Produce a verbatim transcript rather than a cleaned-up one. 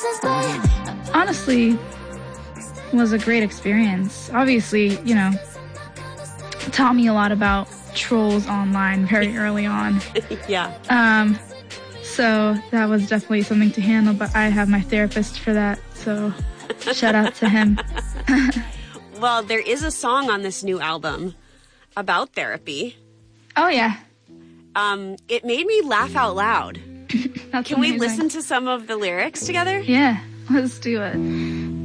honestly was a great experience. Obviously, you know, taught me a lot about trolls online very early on. Yeah. Um, so that was definitely something to handle, but I have my therapist for that, so shout out to him. Well, there is a song on this new album about therapy. Oh, yeah. Um, it made me laugh out loud. That's Can amazing. we listen to some of the lyrics together? Yeah, let's do it.